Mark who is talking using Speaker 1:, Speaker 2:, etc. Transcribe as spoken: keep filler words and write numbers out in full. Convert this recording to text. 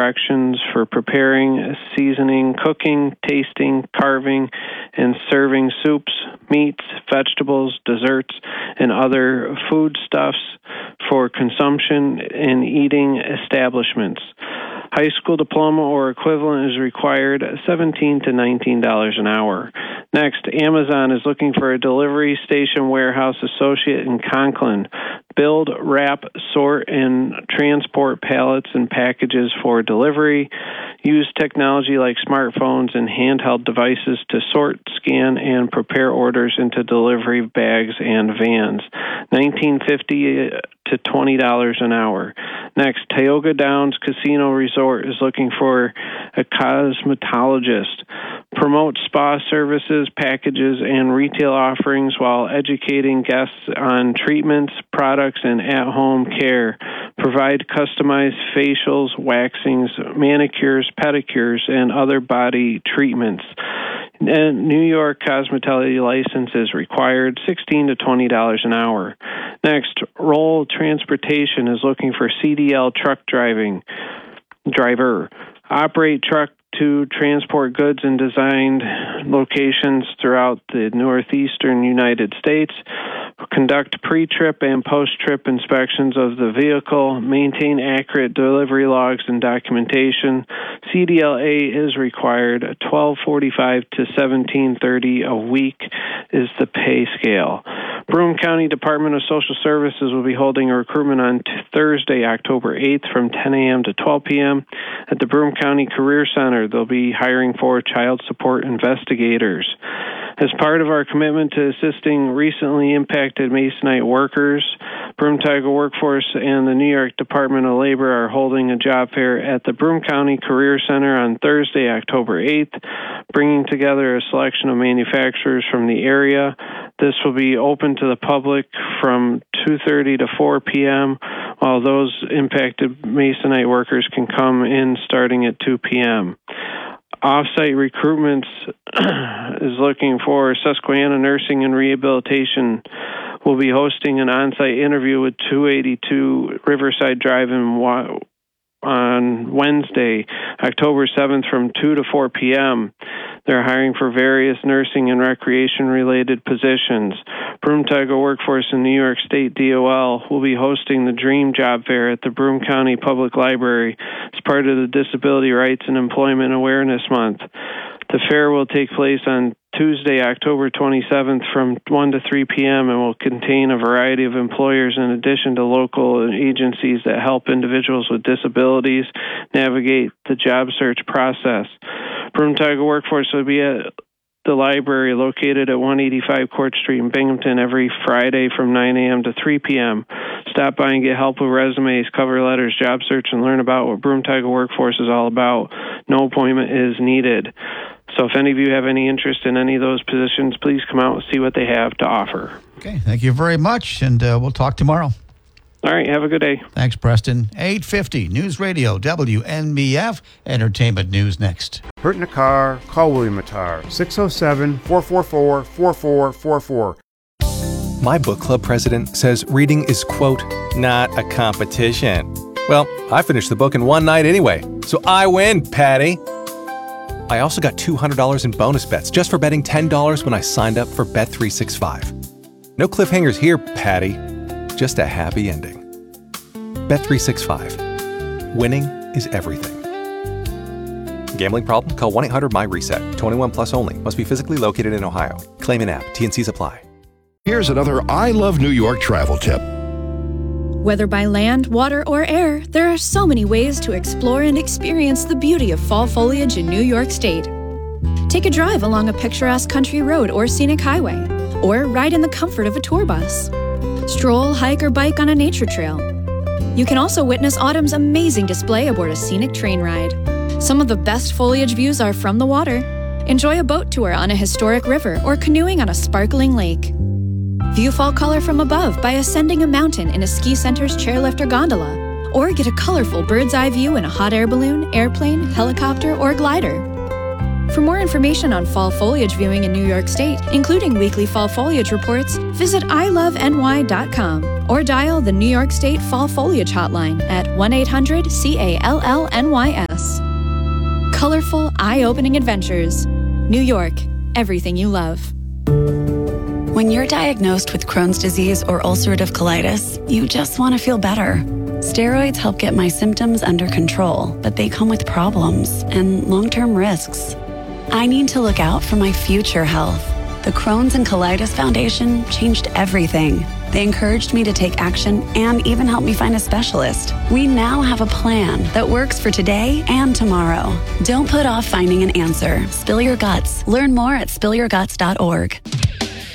Speaker 1: directions for preparing, seasoning, cooking, tasting, carving, and serving soups, meats, vegetables, desserts, and other foodstuffs for consumption in eating establishments. High school diploma or equivalent is required, seventeen to nineteen dollars an hour. Next, Amazon is looking for a delivery station warehouse associate in Conklin. Build, wrap, sort, and transport pallets and packages for delivery. Use technology like smartphones and handheld devices to sort, scan, and prepare orders into delivery bags and vans. nineteen fifty to twenty dollars an hour. Next, Tioga Downs Casino Resort is looking for a cosmetologist. Promote spa services, packages, and retail offerings while educating guests on treatments, products, and at-home care. Provide customized facials, waxings, manicures, pedicures, and other body treatments. And New York cosmetology license is required, sixteen to twenty dollars an hour. Next, Roll Transportation is looking for C D L truck driving driver. Operate truck to transport goods in designed locations throughout the northeastern United States. Conduct pre-trip and post-trip inspections of the vehicle. Maintain accurate delivery logs and documentation. C D L A is required. twelve forty-five to seventeen thirty a week is the pay scale. Broome County Department of Social Services will be holding a recruitment on t- Thursday, October eighth from ten a.m. to twelve p.m. at the Broome County Career Center. They'll be hiring for child support investigators. As part of our commitment to assisting recently impacted Masonite workers, Broome Tioga Workforce and the New York Department of Labor are holding a job fair at the Broome County Career Center on Thursday, October eighth, bringing together a selection of manufacturers from the area. This will be open to the public from two thirty to four p.m., while those impacted Masonite workers can come in starting at two p.m. Off-site recruitments is looking for Susquehanna Nursing and Rehabilitation. Will be hosting an on-site interview with two eighty-two Riverside Drive in Wa- on Wednesday, October seventh from two to four p.m. They're hiring for various nursing and recreation-related positions. Broome Tioga Workforce and New York State D O L will be hosting the Dream Job Fair at the Broome County Public Library as part of the Disability Rights and Employment Awareness Month. The fair will take place on Tuesday, October twenty-seventh from one to three p.m. and will contain a variety of employers in addition to local agencies that help individuals with disabilities navigate the job search process. Broome Tioga Workforce will be at the library located at one eighty-five Court Street in Binghamton every Friday from nine a.m. to three p.m. Stop by and get help with resumes, cover letters, job search, and learn about what Broome Tioga Workforce is all about. No appointment is needed. So if any of you have any interest in any of those positions, please come out and see what they have to offer.
Speaker 2: Okay, thank you very much, and uh, we'll talk tomorrow.
Speaker 1: All right, have a good day.
Speaker 2: Thanks, Preston. eight fifty News Radio, W N B F, Entertainment News next.
Speaker 3: Hurt in a car? Call William Attar, six oh seven, four four four, four four four four.
Speaker 4: My book club president says reading is, quote, not a competition. Well, I finished the book in one night anyway, so I win, Patty. I also got two hundred dollars in bonus bets just for betting ten dollars when I signed up for Bet three sixty-five. No cliffhangers here, Patty. Just a happy ending. Bet three sixty-five. Winning is everything. Gambling problem? Call one eight hundred M Y RESET. twenty-one plus only. Must be physically located in Ohio. Claim in app. T N Cs apply.
Speaker 5: Here's another I Love New York travel tip.
Speaker 6: Whether by land, water, or air, there are so many ways to explore and experience the beauty of fall foliage in New York State. Take a drive along a picturesque country road or scenic highway, or ride in the comfort of a tour bus. Stroll, hike, or bike on a nature trail. You can also witness autumn's amazing display aboard a scenic train ride. Some of the best foliage views are from the water. Enjoy a boat tour on a historic river or canoeing on a sparkling lake. View fall color from above by ascending a mountain in a ski center's chairlift or gondola, or get a colorful bird's eye view in a hot air balloon, airplane, helicopter, or glider. For more information on fall foliage viewing in New York State, including weekly fall foliage reports, visit I love N Y dot com or dial the New York State Fall Foliage Hotline at one eight hundred C A L L N Y S. Colorful, eye-opening adventures. New York, everything you love.
Speaker 7: When you're diagnosed with Crohn's disease or ulcerative colitis, you just want to feel better. Steroids help get my symptoms under control, but they come with problems and long-term risks. I need to look out for my future health. The Crohn's and Colitis Foundation changed everything. They encouraged me to take action and even helped me find a specialist. We now have a plan that works for today and tomorrow. Don't put off finding an answer. Spill your guts. Learn more at spill your guts dot org.